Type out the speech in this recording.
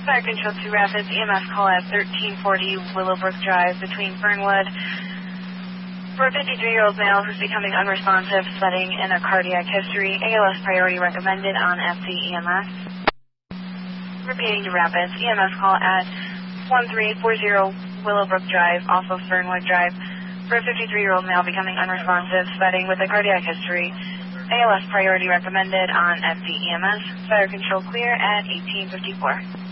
Fire Control 2 Rapids, EMS call at 1340 Willowbrook Drive between Fernwood for a 53-year-old male who's becoming unresponsive, sweating, and a cardiac history. ALS priority recommended on FCEMS. Repeating to Rapids, EMS call at 1340 Willowbrook Drive off of Fernwood Drive for a 53-year-old male becoming unresponsive, sweating with a cardiac history. ALS priority recommended on FCEMS. Fire Control clear at 1854.